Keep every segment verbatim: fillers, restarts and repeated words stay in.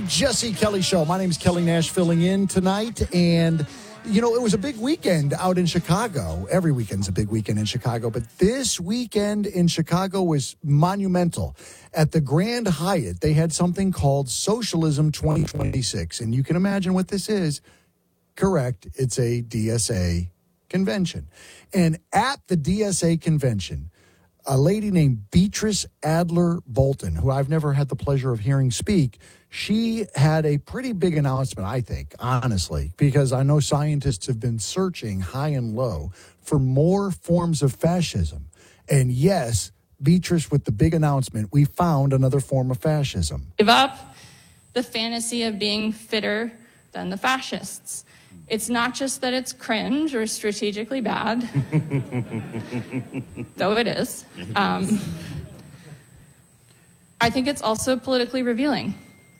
Jesse Kelly Show. My name is Kelly Nash, filling in tonight. And, you know, it was a big weekend out in Chicago. Every weekend's a big weekend in Chicago. But this weekend in Chicago was monumental. At the Grand Hyatt, they had something called Socialism twenty twenty-six. And you can imagine what this is. Correct. It's a D S A convention. And at the D S A convention, a lady named Beatrice Adler Bolton, who I've never had the pleasure of hearing speak, she had a pretty big announcement, I think, honestly, because I know scientists have been searching high and low for more forms of fascism. And yes, Beatrice, with the big announcement, we found another form of fascism. Give up the fantasy of being fitter than the fascists. It's not just that it's cringe or strategically bad, though it is. Um, I think it's also politically revealing.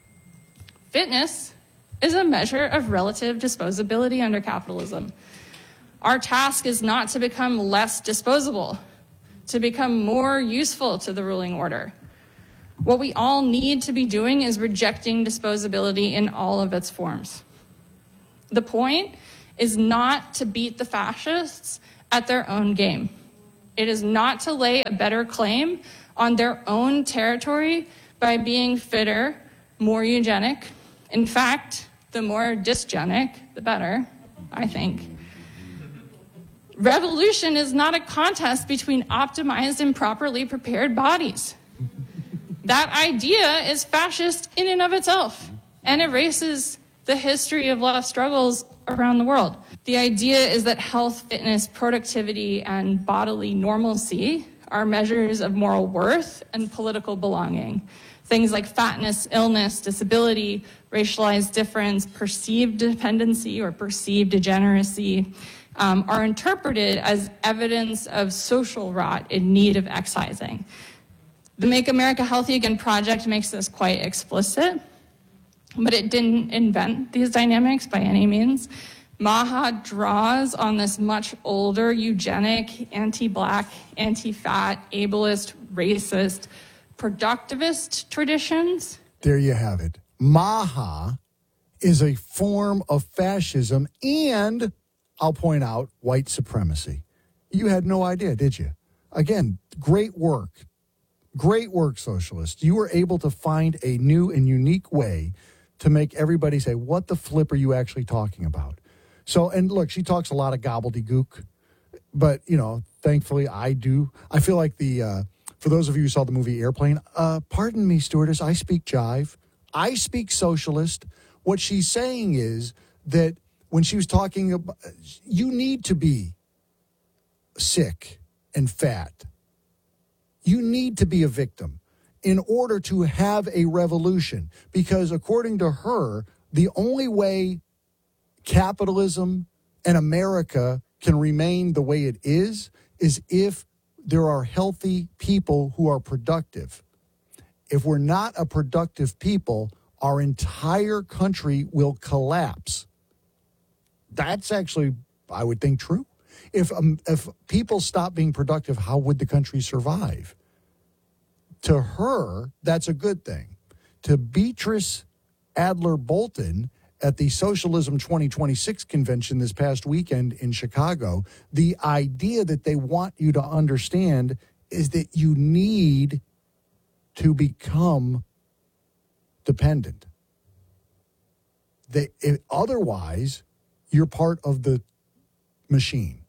Fitness is a measure of relative disposability under capitalism. Our task is not to become less disposable, to become more useful to the ruling order. What we all need to be doing is rejecting disposability in all of its forms. The point is not to beat the fascists at their own game. It is not to lay a better claim on their own territory by being fitter, more eugenic. In fact, the more dysgenic, the better, I think. Revolution is not a contest between optimized and properly prepared bodies. That idea is fascist in and of itself and erases the history of left struggles around the world. The idea is that health, fitness, productivity, and bodily normalcy are measures of moral worth and political belonging. Things like fatness, illness, disability, racialized difference, perceived dependency or perceived degeneracy um, are interpreted as evidence of social rot in need of excising. The Make America Healthy Again project makes this quite explicit, but it didn't invent these dynamics by any means. Maha draws on this much older, eugenic, anti-black, anti-fat, ableist, racist, productivist traditions. There you have it. Maha is a form of fascism and, I'll point out, white supremacy. You had no idea, did you? Again, great work. Great work, socialists. You were able to find a new and unique way to make everybody say, what the flip are you actually talking about? So, and look, she talks a lot of gobbledygook, but, you know, thankfully I do. I feel like the, uh, for those of you who saw the movie Airplane, uh, pardon me, stewardess, I speak jive. I speak socialist. What she's saying is that when she was talking about, you need to be sick and fat. You need to be a victim in order to have a revolution, because according to her, the only way capitalism and America can remain the way it is is if there are healthy people who are productive. If we're not a productive people, our entire country will collapse. That's actually, I would think, true. If um, if people stop being productive, how would the country survive? To her, that's a good thing. To Beatrice Adler Bolton at the Socialism twenty twenty-six convention this past weekend in Chicago, the idea that they want you to understand is that you need to become dependent. They, if, otherwise, you're part of the machine.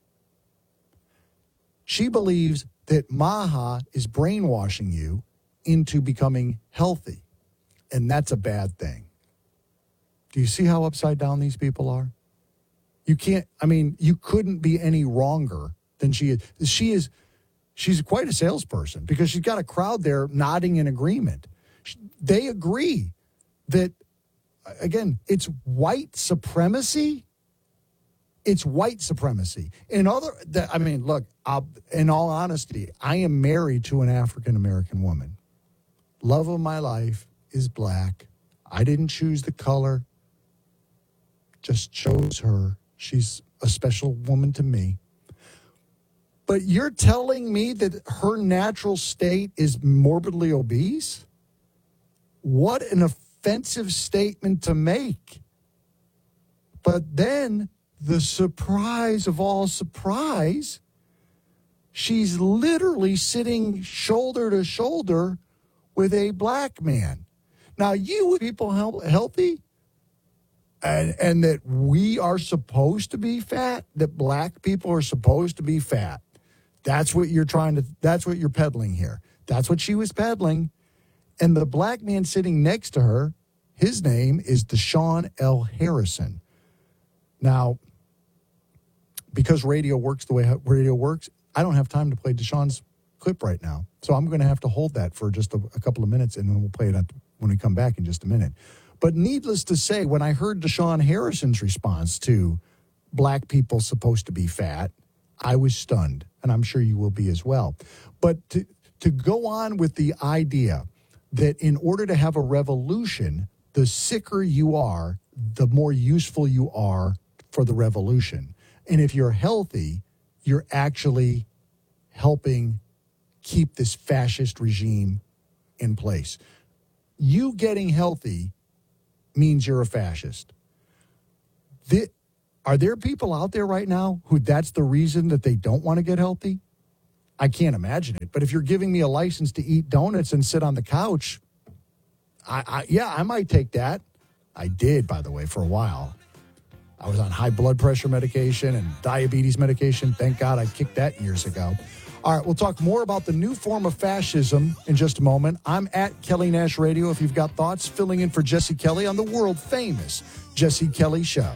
She believes that Maha is brainwashing you into becoming healthy, and that's a bad thing. Do you see how upside down these people are? You can't, I mean, you couldn't be any wronger than she is. She is, she's quite a salesperson because she's got a crowd there nodding in agreement. They agree that, again, it's white supremacy. It's white supremacy. In other, I mean, look, I'll, in all honesty, I am married to an African-American woman. Love of my life is black. I didn't choose the color, just chose her. She's a special woman to me. But you're telling me that her natural state is morbidly obese? What an offensive statement to make. But then, the surprise of all surprise, she's literally sitting shoulder to shoulder with a black man. Now, you people healthy, and, and that we are supposed to be fat, that black people are supposed to be fat. That's what you're trying to, that's what you're peddling here. That's what she was peddling. And the black man sitting next to her, his name is Deshaun L. Harrison. Now, because radio works the way radio works, I don't have time to play Deshaun's clip right now. So I'm going to have to hold that for just a, a couple of minutes, and then we'll play it at, when we come back in just a minute. But needless to say, when I heard Deshaun Harrison's response to black people supposed to be fat, I was stunned, and I'm sure you will be as well. But to, to go on with the idea that in order to have a revolution, the sicker you are, the more useful you are for the revolution. And if you're healthy, you're actually helping keep this fascist regime in place. You getting healthy means you're a fascist. The, are there people out there right now who that's the reason that they don't want to get healthy? I can't imagine it. But if you're giving me a license to eat donuts and sit on the couch, I, I yeah, I might take that. I did, by the way, for a while. I was on high blood pressure medication and diabetes medication. Thank God I kicked that years ago. All right, we'll talk more about the new form of fascism in just a moment. I'm at Kelly Nash Radio. If you've got thoughts, filling in for Jesse Kelly on the world-famous Jesse Kelly Show.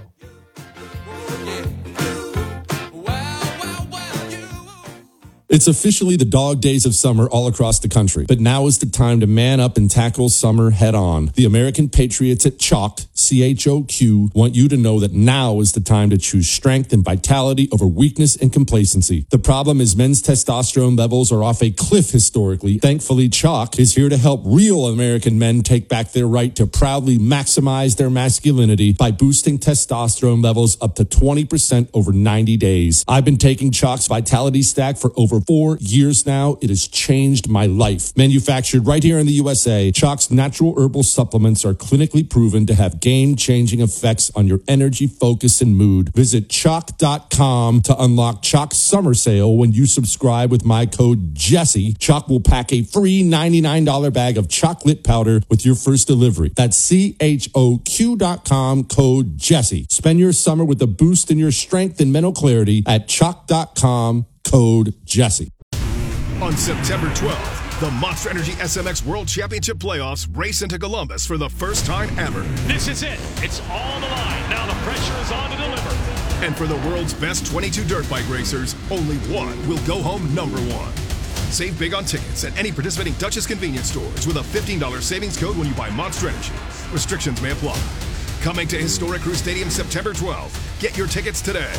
It's officially the dog days of summer all across the country, but now is the time to man up and tackle summer head on. The American Patriots at Chalk, C H O Q, want you to know that now is the time to choose strength and vitality over weakness and complacency. The problem is men's testosterone levels are off a cliff historically. Thankfully, Chalk is here to help real American men take back their right to proudly maximize their masculinity by boosting testosterone levels up to twenty percent over ninety days. I've been taking Chalk's Vitality Stack for over four years now. It has changed my life. Manufactured right here in the U S A, Chalk's natural herbal supplements are clinically proven to have game-changing effects on your energy, focus, and mood. Visit chalk dot com to unlock Chalk's summer sale. When you subscribe with my code Jesse, Chalk will pack a free ninety-nine dollars bag of chocolate powder with your first delivery. That's C H O Q dot com, code Jesse. Spend your summer with a boost in your strength and mental clarity at chalk dot com. Code Jesse. On September twelfth, the Monster Energy S M X World Championship Playoffs race into Columbus for the first time ever. This is it. It's on the line. Now the pressure is on to deliver. And for the world's best twenty-two dirt bike racers, only one will go home number one. Save big on tickets at any participating Dutchess convenience stores with a fifteen dollars savings code when you buy Monster Energy. Restrictions may apply. Coming to Historic Crew Stadium September twelfth. Get your tickets today.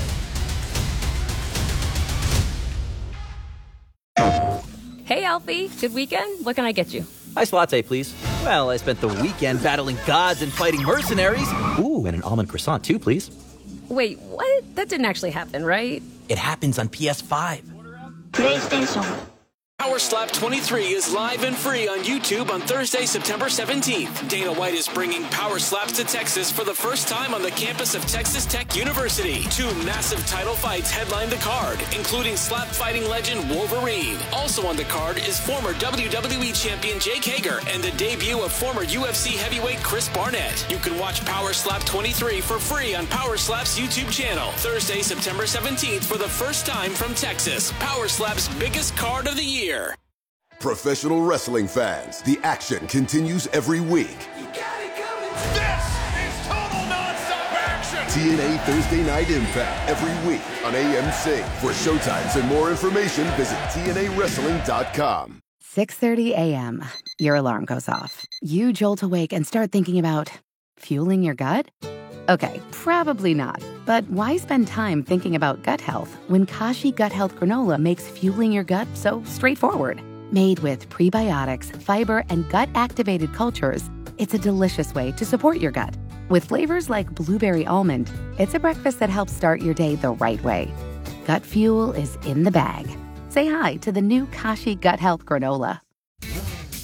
Hey, Alfie. Good weekend? What can I get you? Iced latte, please. Well, I spent the weekend battling gods and fighting mercenaries. Ooh, and an almond croissant, too, please. Wait, what? That didn't actually happen, right? It happens on P S five. PlayStation. Power Slap twenty-three is live and free on YouTube on Thursday, September seventeenth. Dana White is bringing Power Slaps to Texas for the first time on the campus of Texas Tech University. Two massive title fights headline the card, including slap fighting legend Wolverine. Also on the card is former W W E champion Jake Hager and the debut of former U F C heavyweight Chris Barnett. You can watch Power Slap twenty-three for free on Power Slap's YouTube channel. Thursday, September seventeenth for the first time from Texas. Power Slap's biggest card of the year. Professional wrestling fans, the action continues every week. You got it coming. This is total nonstop action. T N A Thursday Night Impact every week on A M C. For showtimes and more information, visit T N A wrestling dot com. six thirty a.m. Your alarm goes off. You jolt awake and start thinking about fueling your gut? Okay, probably not. But why spend time thinking about gut health when Kashi Gut Health Granola makes fueling your gut so straightforward? Made with prebiotics, fiber, and gut-activated cultures, it's a delicious way to support your gut. With flavors like blueberry almond, it's a breakfast that helps start your day the right way. Gut fuel is in the bag. Say hi to the new Kashi Gut Health Granola.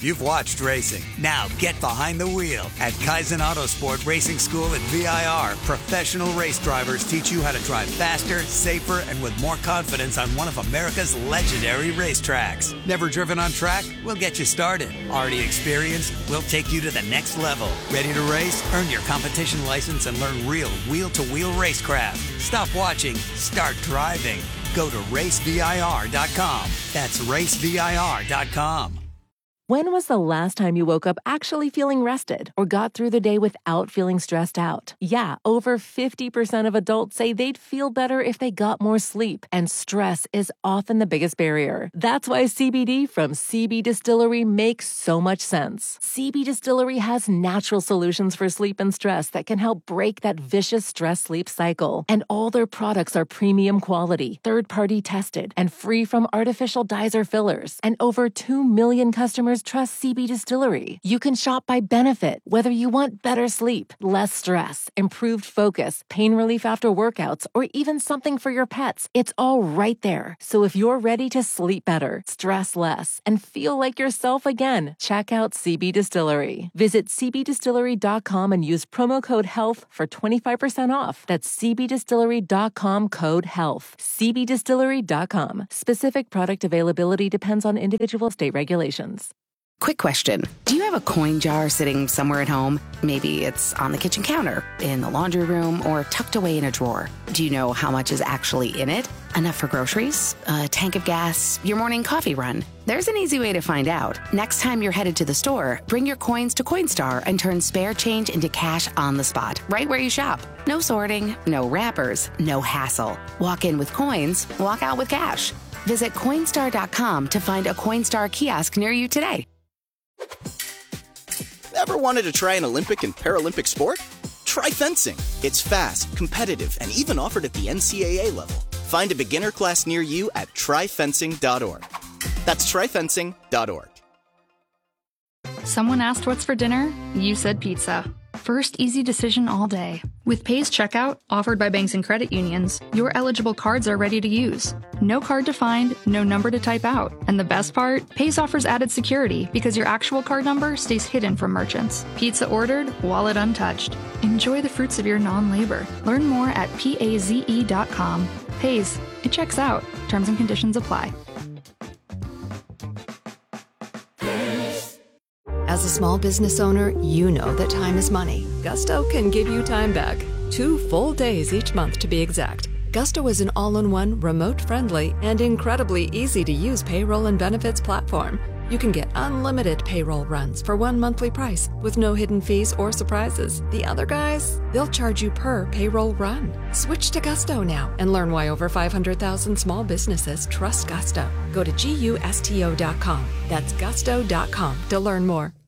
You've watched racing. Now get behind the wheel. At Kaizen Autosport Racing School at V I R, professional race drivers teach you how to drive faster, safer, and with more confidence on one of America's legendary racetracks. Never driven on track? We'll get you started. Already experienced? We'll take you to the next level. Ready to race? Earn your competition license and learn real wheel-to-wheel racecraft. Stop watching. Start driving. Go to race V I R dot com. That's race V I R dot com. When was the last time you woke up actually feeling rested or got through the day without feeling stressed out? Yeah, over fifty percent of adults say they'd feel better if they got more sleep, and stress is often the biggest barrier. That's why C B D from C B Distillery makes so much sense. C B Distillery has natural solutions for sleep and stress that can help break that vicious stress-sleep cycle. And all their products are premium quality, third-party tested, and free from artificial dyes or fillers. And over two million customers trust C B Distillery. You can shop by benefit, whether you want better sleep, less stress, improved focus, pain relief after workouts, or even something for your pets. It's all right there. So if you're ready to sleep better, stress less, and feel like yourself again, check out C B Distillery. Visit C B distillery dot com and use promo code HEALTH for twenty-five percent off. That's C B distillery dot com code HEALTH. C B distillery dot com. Specific product availability depends on individual state regulations. Quick question. Do you have a coin jar sitting somewhere at home? Maybe it's on the kitchen counter, in the laundry room, or tucked away in a drawer. Do you know how much is actually in it? Enough for groceries, a tank of gas, your morning coffee run? There's an easy way to find out. Next time you're headed to the store, bring your coins to Coinstar and turn spare change into cash on the spot, right where you shop. No sorting, no wrappers, no hassle. Walk in with coins, walk out with cash. Visit Coinstar dot com to find a Coinstar kiosk near you today. Ever wanted to try an Olympic and Paralympic sport? Try fencing. It's fast, competitive, and even offered at the N C A A level. Find a beginner class near you at try fencing dot org. That's try fencing dot org. Someone asked what's for dinner? You said pizza. First easy decision all day. With Pay's checkout, offered by banks and credit unions, your eligible cards are ready to use. No card to find, no number to type out. And the best part? Pay's offers added security because your actual card number stays hidden from merchants. Pizza ordered, wallet untouched. Enjoy the fruits of your non-labor. Learn more at paze dot com. Pay's. It checks out. Terms and conditions apply. As a small business owner, you know that time is money. Gusto can give you time back. Two full days each month to be exact. Gusto is an all-in-one, remote-friendly, and incredibly easy-to-use payroll and benefits platform. You can get unlimited payroll runs for one monthly price with no hidden fees or surprises. The other guys, they'll charge you per payroll run. Switch to Gusto now and learn why over five hundred thousand small businesses trust Gusto. Go to gusto dot com. That's gusto dot com to learn more.